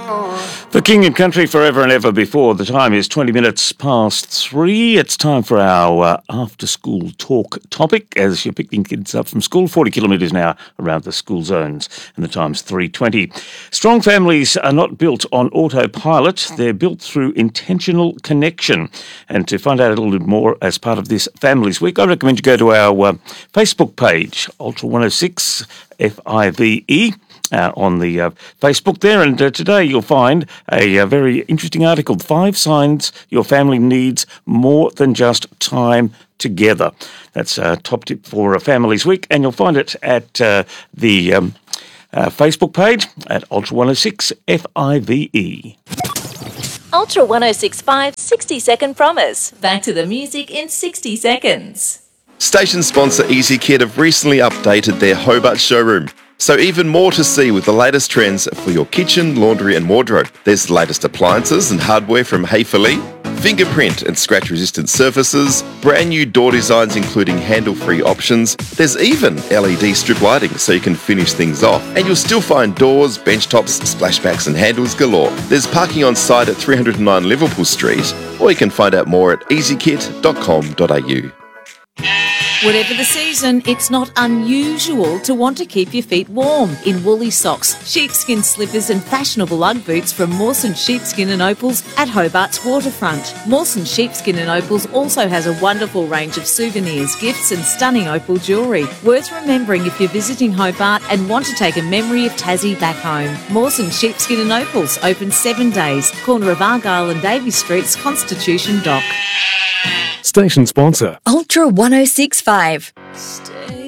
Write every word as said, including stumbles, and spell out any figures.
For King and Country Forever and Ever Before, the time is twenty minutes past three. It's time for our uh, after-school talk topic as you're picking kids up from school, forty kilometres now around the school zones, and the time's three twenty. Strong families are not built on autopilot, they're built through intentional connection. And to find out a little bit more as part of this Families Week, I recommend you go to our uh, Facebook page, Ultra one oh six F I V E. Uh, on the uh, Facebook there, and uh, today you'll find a, a very interesting article, Five Signs Your Family Needs More Than Just Time Together. That's a top tip for a Families Week, and you'll find it at uh, the um, uh, Facebook page at Ultra one oh six F I V E. Ultra one oh six point five sixty second promise. Back to the music in sixty seconds. Station sponsor EasyKit have recently updated their Hobart showroom. So even more to see with the latest trends for your kitchen, laundry and wardrobe. There's the latest appliances and hardware from Hayfully, fingerprint and scratch-resistant surfaces, brand new door designs including handle-free options. There's even L E D strip lighting so you can finish things off. And you'll still find doors, bench tops, splashbacks and handles galore. There's parking on site at three oh nine Liverpool Street, or you can find out more at easy kit dot com dot a u. Whatever the season, it's not unusual to want to keep your feet warm in woolly socks, sheepskin slippers and fashionable Ugg boots from Mawson Sheepskin and Opals at Hobart's waterfront. Mawson Sheepskin and Opals also has a wonderful range of souvenirs, gifts and stunning opal jewellery. Worth remembering if you're visiting Hobart and want to take a memory of Tassie back home. Mawson Sheepskin and Opals, open seven days, corner of Argyle and Davy Streets, Constitution Dock. Station sponsor Ultra one oh six point five. Stay